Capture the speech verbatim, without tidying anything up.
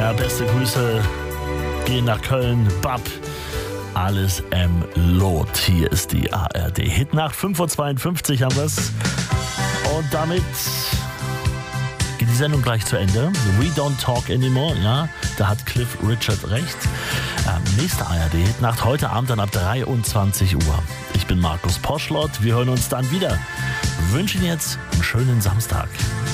Ja, beste Grüße gehen nach Köln. Bab, alles M. Lot. Hier ist die A R D Hitnacht. fünf Uhr zweiundfünfzig haben wir es. Und damit geht die Sendung gleich zu Ende. We don't talk anymore. Ja, da hat Cliff Richard recht. Ähm, nächste A R D Hitnacht heute Abend dann ab dreiundzwanzig Uhr. Ich bin Markus Poschlott. Wir hören uns dann wieder. Wir wünschen jetzt einen schönen Samstag.